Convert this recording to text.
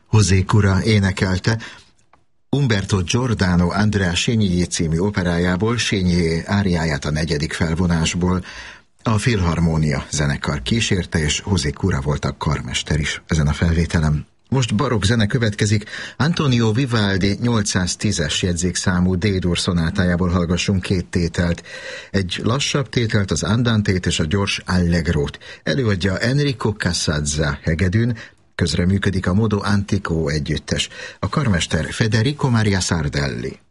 José Cura énekelte Umberto Giordano Andrea Chenier című operájából Chenier áriáját a 4. felvonásból. A Filharmónia zenekar kísérte, és José Cura volt a karmester is ezen a felvételem. Most barokk zene következik. Antonio Vivaldi 810-es jegyzékszámú D-dur szonátájából hallgassunk 2 tételt. Egy lassabb tételt, az Andantét, és a gyors Allegrót. Előadja Enrico Casazza hegedűn, közreműködik a Modo Antico együttes. A karmester Federico Maria Sardelli.